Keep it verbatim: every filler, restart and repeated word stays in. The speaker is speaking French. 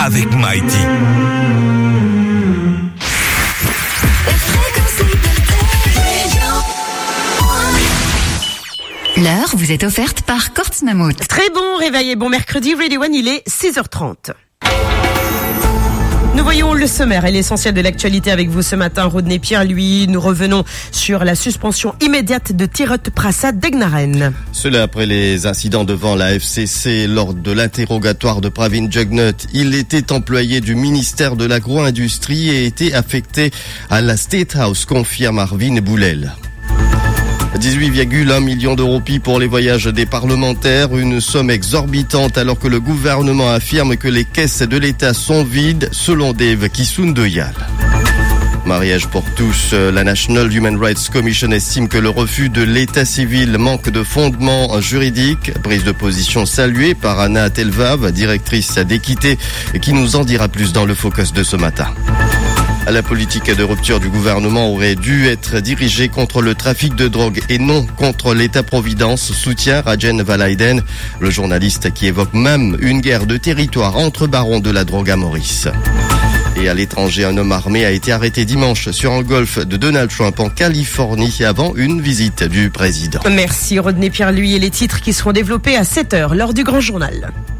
avec Mighty. L'heure vous est offerte par Kortz Mammut. Très bon réveil et bon mercredi, Radio One, il est six heures trente. Nous voyons le sommaire et l'essentiel de l'actualité avec vous ce matin. Rodney Pierre, lui, nous revenons sur la suspension immédiate de Thierry Prassad d'Egnaren. Cela après les incidents devant la F C C lors de l'interrogatoire de Pravin Jugnut. Il était employé du ministère de l'agro-industrie et était affecté à la State House, confirme Arvin Boulel. dix-huit virgule un millions d'euros pour les voyages des parlementaires, une somme exorbitante alors que le gouvernement affirme que les caisses de l'État sont vides, selon Dave Kisundoyal. Mariage pour tous, la National Human Rights Commission estime que le refus de l'état civil manque de fondement juridique. Prise de position saluée par Anna Telvav, directrice d'équité, qui nous en dira plus dans le focus de ce matin. La politique de rupture du gouvernement aurait dû être dirigée contre le trafic de drogue et non contre l'État-providence, soutient Rajen Valaiden, le journaliste qui évoque même une guerre de territoire entre barons de la drogue à Maurice. Et à l'étranger, un homme armé a été arrêté dimanche sur un golf de Donald Trump en Californie avant une visite du président. Merci Rodney Pierre, lui, et les titres qui seront développés à sept heures lors du Grand Journal.